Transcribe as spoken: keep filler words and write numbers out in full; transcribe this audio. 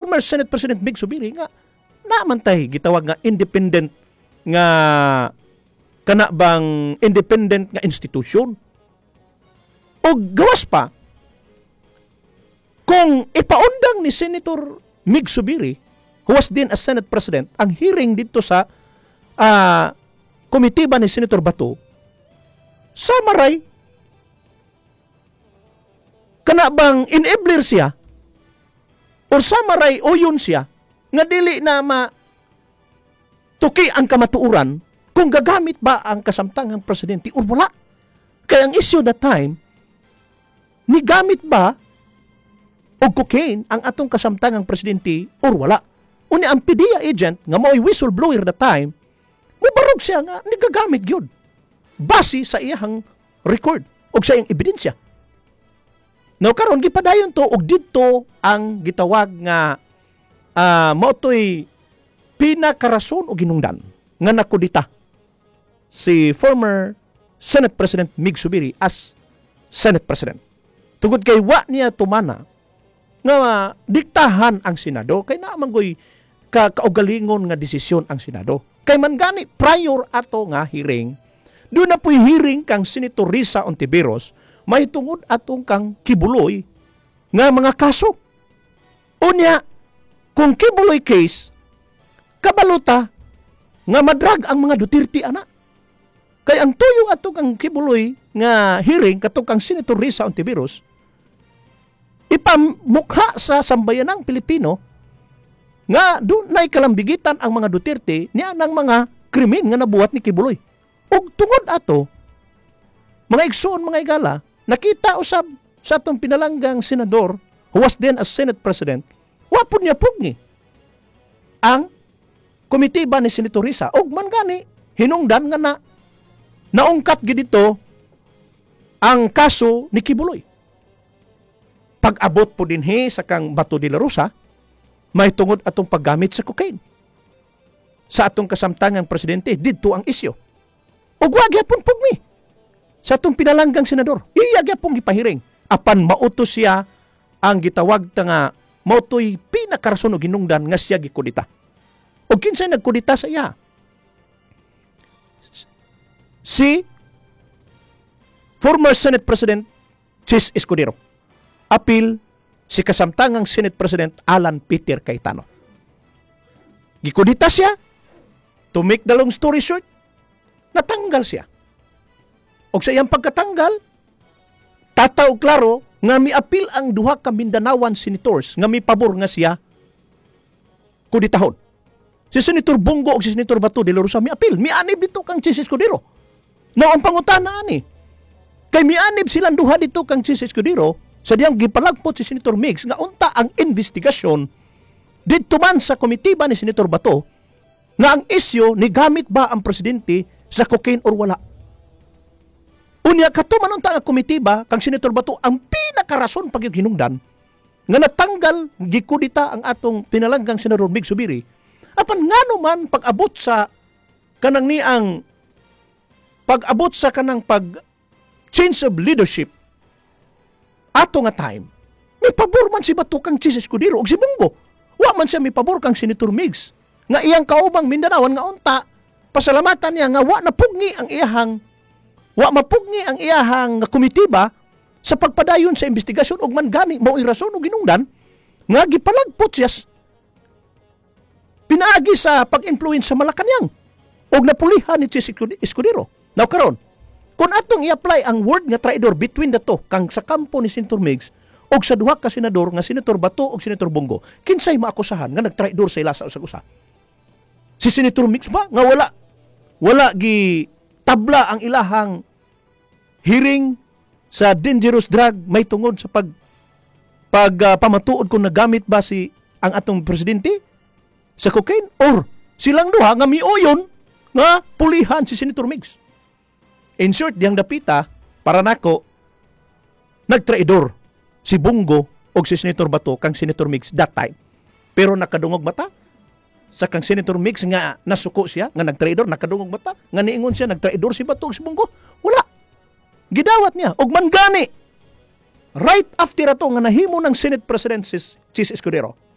former Senate President Mig Subiri nga naman tay gitawag nga independent nga kana bang independent nga institusyon. O gawas pa, kung ipaundang ni Senator Mig Subiri, who was din as Senate President, ang hearing dito sa uh, komitiba ni Senator Bato, sa maray, kana bang enabler siya, o sa maray oyon siya, nga dili na ma tuki ang kamatuuran kung gagamit ba ang kasamtangang presidente o wala. Kaya ang issue that time, ni gamit ba o cocaine ang atong kasamtangang presidente or wala. Uni ang P D E A agent nga mao'y whistleblower that time, mubarog siya nga nigagamit yun. Base sa iyang record o sa iyang ebidensya. Now karon gipadayon to og didto ang gitawag nga uh, mao'y pinakarason o ginungdan nga nakudita si former Senate President Mig Subiri as Senate President. Tugod kay wa niya tumana nga uh, diktahan ang Senado kay naman goy ka kaugalingon nga desisyon ang Senado. Kay man gani prior ato nga hearing, do na po'y hearing kang Senator Risa Ontiveros may tungod atong kang kibuloy nga mga kaso. Unya, kung kibuloy case, kabaluta nga madrag ang mga Duterte ana. Kay ang tuyo atong kang kibuloy nga hearing katong kang Senator Risa Ontiveros ipamukha sa sambayanang Pilipino nga doon na'y kalambigitan ang mga Duterte niya ng mga krimen nga nabuhat ni Kibuloy. Ug tungod ato, mga igsoon, mga igala, nakita usab sa atong pinalanggang senador who was then as Senate President, wapon niya pugni ang komitiba ni Senator Risa. Ug man gani, hinungdan nga na naungkat gidito ang kaso ni Kibuloy. Pag-abot po din he sa kang Bato de la Rosa, may tungod atong paggamit sa cocaine. Sa atong kasamtangang presidente, dito ang isyo. O wag yapon pugmi. Sa atong pinalanggang senador, iyag yapong gipahiring. Apan mautos siya ang gitawag ta nga mautoy pinakarason o ginungdan nga siya gikudita. O kinsay nagkudita sa iya? Si former Senate President Chis Escudero. Apil si kasamtangang Senate President Alan Peter Cayetano. Gikudita siya, to make the long story short, natanggal siya. O sa iyang pagkatanggal, tataw klaro nga mi-apil ang duha ka Mindanaoan senators nga mi pabor nga siya kuditahon. Si Senator Bongo o si Senator Bato de la Rosa mi-apil. Mi-anib dito kang Chis Escudero. Na ang pangutana ani. Kay mi-anib silang duha dito kang Chis Escudero sa diyang gipalagpot si Senator Migs nga unta ang investigasyon dito man sa komitiba ni Senator Bato nga ang isyo ni gamit ba ang presidente sa cocaine or wala. Unya katuman unta nga komitiba kang Senator Bato ang pinakarason paghinungdan nga natanggal gikudita ang atong pinalanggang Senador Mig Subiri. Apan ngano man pag-abot sa kanang niang pag-abot sa kanang pag change of leadership ato nga time, may pabor man si Bato kang Chis Escudero o si Bongo. Wa man siya may pabor kang Senator Migs. Nga iyang kaubang Mindanaoan nga unta, pasalamatan niya nga wa napugni ang iyahang, wa mapugni ang iyahang komitiba sa pagpadayon sa investigasyon og man gani mao'y rason o ginungdan nga gipalagpot siya pinaagi sa pag-influence sa Malacañang og napulihan ni Chis Escudero. Now karon, kung atong i-apply ang word nga traidor between the two, kang sa kampo ni Senator Migs o sa duha ka senador nga Senator Bato o Senator Bongo, kinsay maakusahan nga nagtraidor sa ila sa usag-usa? Si Senator Migs ba? Nga wala, wala gi tabla ang ilahang hearing sa dangerous drug may tungod sa pag pag uh, pamatuod kung nagamit ba si ang atong presidente sa cocaine or silang duha nga miuyon nga pulihan si Senator Migs. In short, diyang dapita, para nako, nagtraidor si Bongo o si Senator Bato kang Senator Migs that time. Pero nakadungog mata sa kang Senator Migs nga nasuko siya, nga nagtraidor, nakadungog mata, nga niingon siya, nagtraidor si Bato o si Bongo. Wala. Gidawat niya. Og man gani, right after ato nga nahimo ng Senate President si Chis Escudero,